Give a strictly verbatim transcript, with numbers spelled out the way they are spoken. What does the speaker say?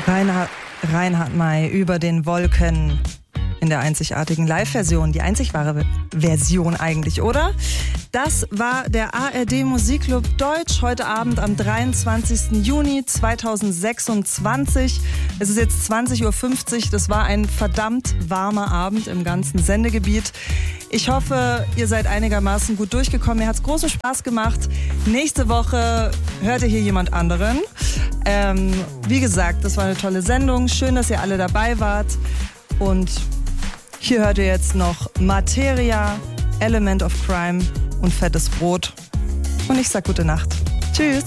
Reinhard, Reinhard May über den Wolken in der einzigartigen Live-Version. Die einzig wahre Version eigentlich, oder? Das war der A R D Musikclub Deutsch heute Abend am dreiundzwanzigsten Juni zweitausendsechsundzwanzig. Es ist jetzt zwanzig Uhr fünfzig. Das war ein verdammt warmer Abend im ganzen Sendegebiet. Ich hoffe, ihr seid einigermaßen gut durchgekommen. Mir hat es großen Spaß gemacht. Nächste Woche hört ihr hier jemand anderen. Ähm, wie gesagt, das war eine tolle Sendung. Schön, dass ihr alle dabei wart. Und hier hört ihr jetzt noch Materia, Element of Crime und Fettes Brot. Und ich sag gute Nacht. Tschüss.